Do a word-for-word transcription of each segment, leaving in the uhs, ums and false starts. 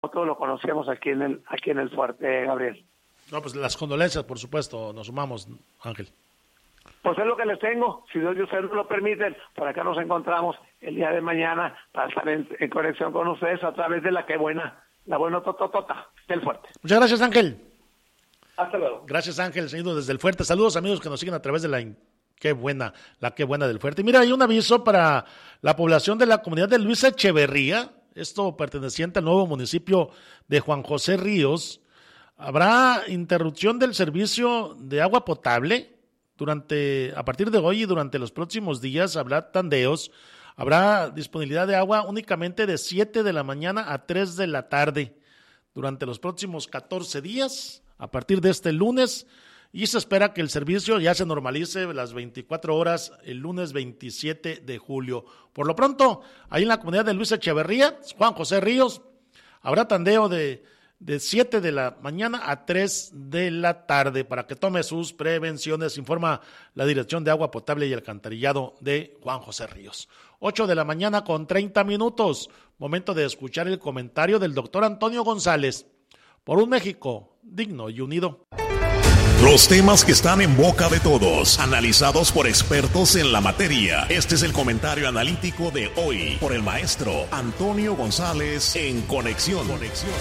Nosotros lo conocíamos aquí en el aquí en el fuerte, Gabriel. No, pues las condolencias, por supuesto, nos sumamos, Ángel. Pues es lo que les tengo, si Dios y ustedes nos lo permiten, por acá nos encontramos el día de mañana para estar en, en conexión con ustedes a través de la que buena, la buena tototota del fuerte. Muchas gracias, Ángel. Hasta luego. Gracias, Ángel, seguido desde el fuerte. Saludos, amigos que nos siguen a través de la qué buena, la qué buena del fuerte. Y mira, hay un aviso para la población de la comunidad de Luis Echeverría, esto perteneciente al nuevo municipio de Juan José Ríos. Habrá interrupción del servicio de agua potable durante, a partir de hoy y durante los próximos días habrá tandeos, habrá disponibilidad de agua únicamente de siete de la mañana a tres de la tarde durante los próximos catorce días, a partir de este lunes, y se espera que el servicio ya se normalice las veinticuatro horas el lunes veintisiete de julio. Por lo pronto, ahí en la comunidad de Luis Echeverría, Juan José Ríos, habrá tandeo de de siete de la mañana a tres de la tarde para que tome sus prevenciones, informa la Dirección de Agua Potable y Alcantarillado de Juan José Ríos. ocho de la mañana con treinta minutos, momento de escuchar el comentario del doctor Antonio González por un México digno y unido. Los temas que están en boca de todos, analizados por expertos en la materia. Este es el comentario analítico de hoy por el maestro Antonio González en Conexión. Conexión.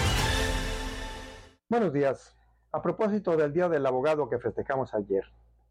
Buenos días. A propósito del Día del Abogado que festejamos ayer,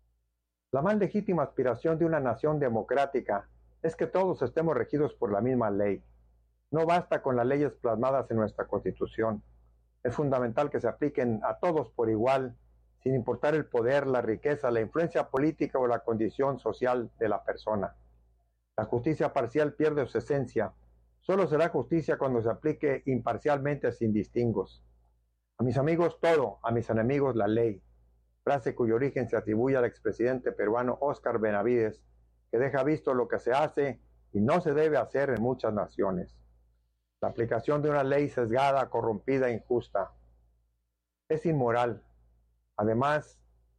la más legítima aspiración de una nación democrática es que todos estemos regidos por la misma ley. No basta con las leyes plasmadas en nuestra Constitución. Es fundamental que se apliquen a todos por igual, sin importar el poder, la riqueza, la influencia política o la condición social de la persona. La justicia parcial pierde su esencia. Solo será justicia cuando se aplique imparcialmente sin distingos. A mis amigos todo, a mis enemigos la ley, frase cuyo origen se atribuye al expresidente peruano Óscar Benavides, que deja visto lo que se hace y no se debe hacer en muchas naciones. La aplicación de una ley sesgada, corrompida e injusta es inmoral, además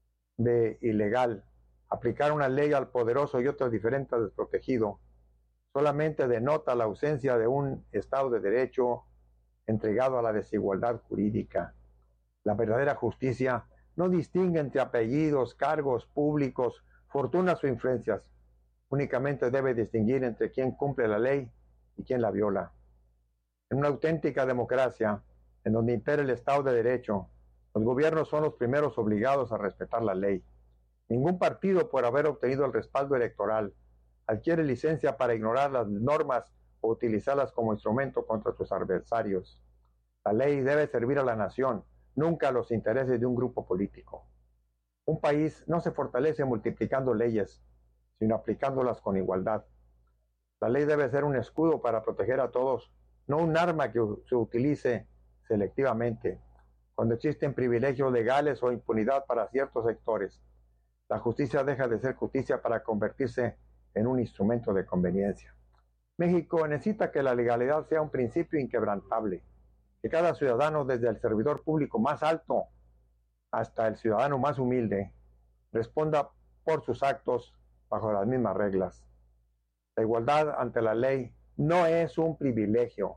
de ilegal. Aplicar una ley al poderoso y otro diferente al desprotegido solamente denota la ausencia de un Estado de Derecho entregado a la desigualdad jurídica. La verdadera justicia no distingue entre apellidos, cargos públicos, fortunas o influencias. Únicamente debe distinguir entre quien cumple la ley y quien la viola. En una auténtica democracia, en donde impera el Estado de Derecho, los gobiernos son los primeros obligados a respetar la ley. Ningún partido, por haber obtenido el respaldo electoral, adquiere licencia para ignorar las normas o utilizarlas como instrumento contra sus adversarios. La ley debe servir a la nación, nunca a los intereses de un grupo político. Un país no se fortalece multiplicando leyes, sino aplicándolas con igualdad. La ley debe ser un escudo para proteger a todos, no un arma que se utilice selectivamente, cuando existen privilegios legales o impunidad para ciertos sectores. La justicia deja de ser justicia para convertirse en un instrumento de conveniencia. México necesita que la legalidad sea un principio inquebrantable, que cada ciudadano, desde el servidor público más alto hasta el ciudadano más humilde, responda por sus actos bajo las mismas reglas. La igualdad ante la ley no es un privilegio,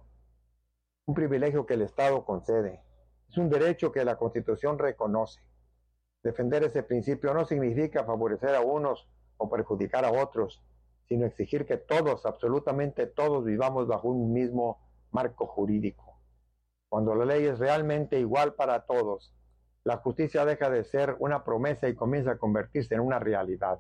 un privilegio que el Estado concede, es un derecho que la Constitución reconoce. Defender ese principio no significa favorecer a unos o perjudicar a otros, sino exigir que todos, absolutamente todos, vivamos bajo un mismo marco jurídico. Cuando la ley es realmente igual para todos, la justicia deja de ser una promesa y comienza a convertirse en una realidad.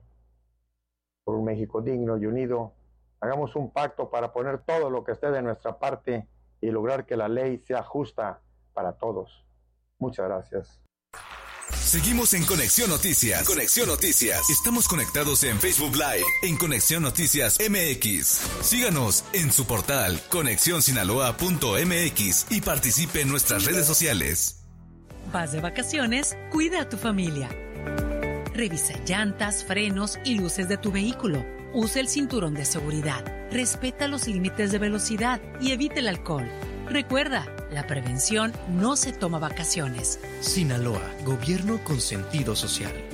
Por un México digno y unido, hagamos un pacto para poner todo lo que esté de nuestra parte y lograr que la ley sea justa para todos. Muchas gracias. Seguimos en Conexión Noticias. Conexión Noticias. Estamos conectados en Facebook Live, en Conexión Noticias M X. Síganos en su portal conexión sinaloa punto m x y participe en nuestras redes sociales. Vas de vacaciones, cuida a tu familia. Revisa llantas, frenos y luces de tu vehículo. Usa el cinturón de seguridad. Respeta los límites de velocidad y evite el alcohol. Recuerda, la prevención no se toma vacaciones. Sinaloa, gobierno con sentido social.